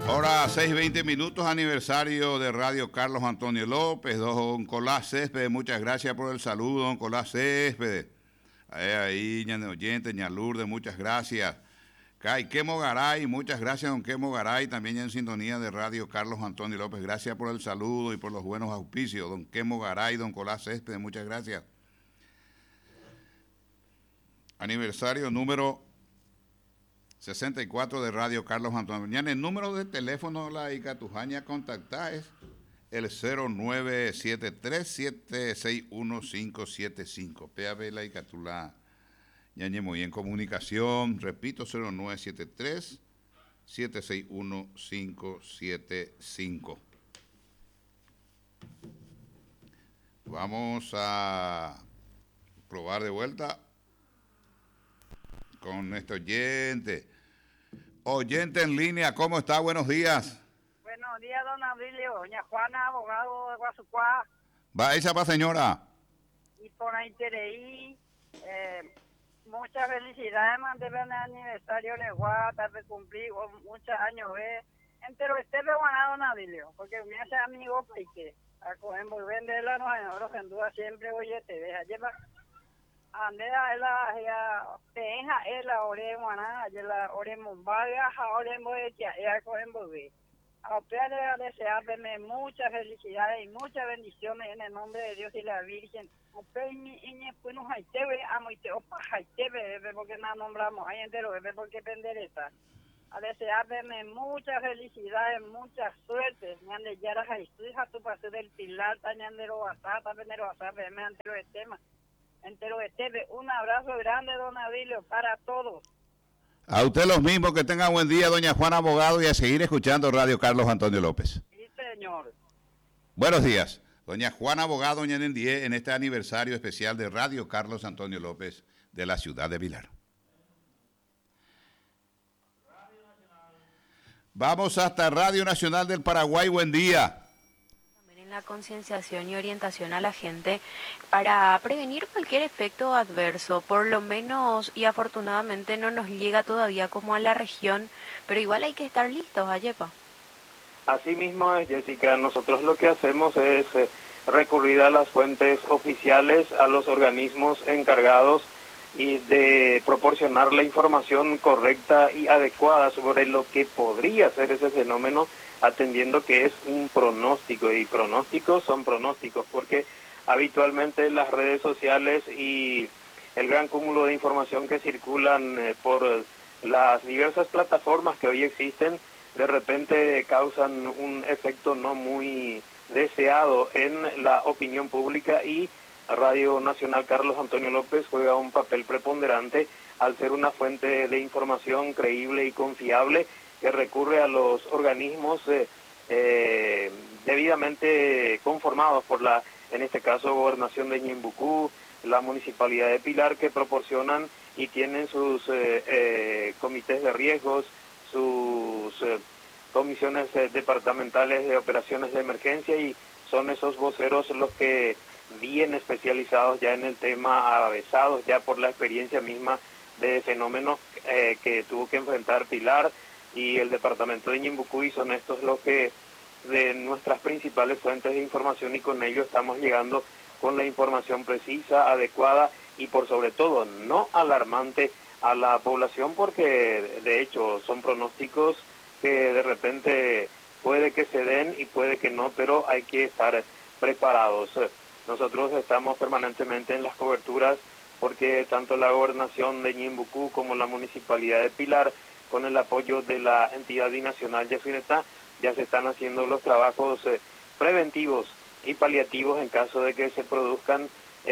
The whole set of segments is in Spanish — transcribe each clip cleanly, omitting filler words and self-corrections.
Ahora 6:20, aniversario de Radio Carlos Antonio López, don Colás Céspedes, muchas gracias por el saludo, don Colás Céspedes. Ahí, ña oyente, ña Lourdes, muchas gracias. Quemo Garay, muchas gracias, don Quemo Garay, también en sintonía de Radio Carlos Antonio López. Gracias por el saludo y por los buenos auspicios, don Quemo Garay, don Colás Céspedes, muchas gracias. Aniversario número 64 de Radio Carlos Antonio. Mañana el número de teléfono la Icatujaña contactar es el 0973-761-575. PAB la Icatula Ñañe muy en comunicación. Repito, 0973-761-575. Vamos a probar de vuelta con este oyente. Oyente en línea, ¿cómo está? Buenos días. Buenos días, don Abilio. Doña Juana, abogado de Guasucuá. Va esa pa' señora. Y por ahí TRI, muchas felicidades, mandéme el aniversario de Guata, de cumplir muchos años, entero este peguaná, don Abilio, porque me hace amigo, porque a coger muy venderla, no, en duda siempre, oye, te deja llevar. Andea ela teja ela ore mana ela ore mumbaga ore moetia ella cogen bebé. A usted le desearme muchas felicidades y muchas bendiciones en el nombre de Dios y la Virgen. Usted y pues nos haitebe amo y te opa haitebe porque nos nombramos ahí entero bebé porque pendereta. A desearme muchas felicidades, mucha suerte. Ñande yara hija tu pase del pilar tañandero basata venero basata me antero el tema. Entero Esteve, un abrazo grande, don Abilio, para todos. A usted los mismos, que tenga buen día, doña Juana Abogado, y a seguir escuchando Radio Carlos Antonio López. Sí, señor. Buenos días, doña Juana Abogado, doña Nendie, en este aniversario especial de Radio Carlos Antonio López de la ciudad de Vilar. Vamos hasta Radio Nacional del Paraguay, buen día. La concienciación y orientación a la gente para prevenir cualquier efecto adverso, por lo menos y afortunadamente no nos llega todavía como a la región, pero igual hay que estar listos, Ayepa. Así mismo es, Jessica, nosotros lo que hacemos es recurrir a las fuentes oficiales, a los organismos encargados y de proporcionar la información correcta y adecuada sobre lo que podría ser ese fenómeno, atendiendo que es un pronóstico, y pronósticos son pronósticos, porque habitualmente las redes sociales y el gran cúmulo de información que circulan por las diversas plataformas que hoy existen, de repente causan un efecto no muy deseado en la opinión pública, y Radio Nacional Carlos Antonio López juega un papel preponderante al ser una fuente de información creíble y confiable, que recurre a los organismos debidamente conformados por la, en este caso, Gobernación de Ñimbucú, la Municipalidad de Pilar, que proporcionan y tienen sus comités de riesgos, sus comisiones departamentales de operaciones de emergencia, y son esos voceros los que, bien especializados ya en el tema, avesados ya por la experiencia misma de fenómenos que tuvo que enfrentar Pilar y el departamento de Ñimbucú, y son estos los que de nuestras principales fuentes de información, y con ello estamos llegando con la información precisa, adecuada y por sobre todo no alarmante a la población, porque de hecho son pronósticos que de repente puede que se den y puede que no, pero hay que estar preparados. Nosotros estamos permanentemente en las coberturas, porque tanto la Gobernación de Ñimbucú como la Municipalidad de Pilar, con el apoyo de la entidad binacional Yacinetá, ya se están haciendo los trabajos preventivos y paliativos en caso de que se produzcan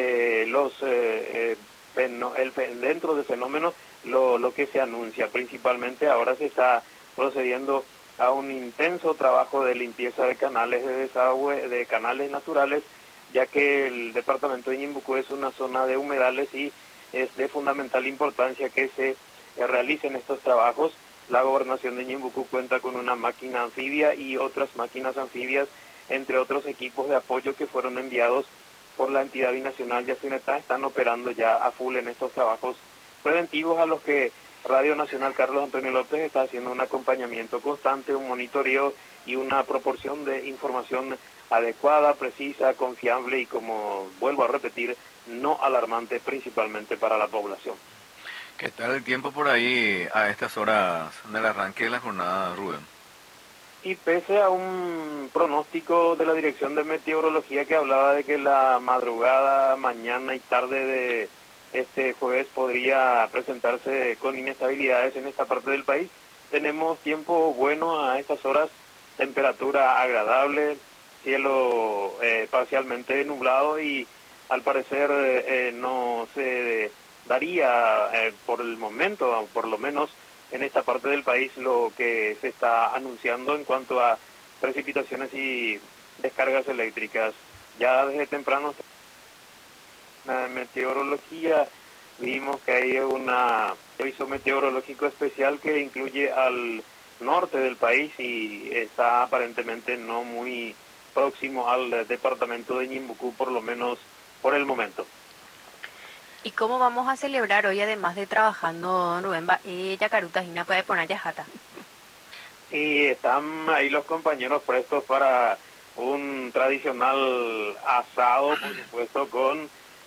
dentro del fenómeno lo que se anuncia. Principalmente ahora se está procediendo a un intenso trabajo de limpieza de canales de desagüe, de canales naturales, ya que el departamento de Ñimbucú es una zona de humedales y es de fundamental importancia que se realicen estos trabajos. La Gobernación de Ñimbucú cuenta con una máquina anfibia y otras máquinas anfibias, entre otros equipos de apoyo que fueron enviados por la entidad binacional Yacinetá, están operando ya a full en estos trabajos preventivos, a los que Radio Nacional Carlos Antonio López está haciendo un acompañamiento constante, un monitoreo y una proporción de información adecuada, precisa, confiable y, como vuelvo a repetir, no alarmante, principalmente para la población. ¿Qué tal el tiempo por ahí a estas horas del arranque de la jornada, Rubén? Y pese a un pronóstico de la Dirección de Meteorología que hablaba de que la madrugada, mañana y tarde de este jueves podría presentarse con inestabilidades en esta parte del país, tenemos tiempo bueno a estas horas, temperatura agradable, cielo parcialmente nublado y al parecer no se daría por el momento, por lo menos en esta parte del país, lo que se está anunciando en cuanto a precipitaciones y descargas eléctricas. Ya desde temprano la meteorología vimos que hay un aviso meteorológico especial que incluye al norte del país y está aparentemente no muy próximo al departamento de Ñimbucú, por lo menos por el momento. ¿Y cómo vamos a celebrar hoy, además de trabajando, Rubén? Yacaruta, Gina, puede poner yajata. Y están ahí los compañeros prestos para un tradicional asado, por supuesto, con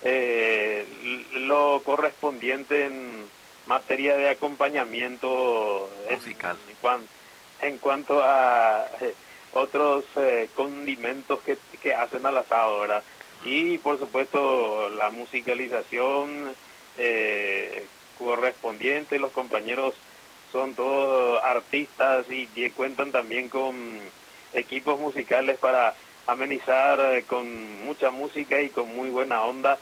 lo correspondiente en materia de acompañamiento musical. En cuanto a otros condimentos que hacen al asado, ¿verdad? Y por supuesto la musicalización correspondiente, los compañeros son todos artistas y cuentan también con equipos musicales para amenizar con mucha música y con muy buena onda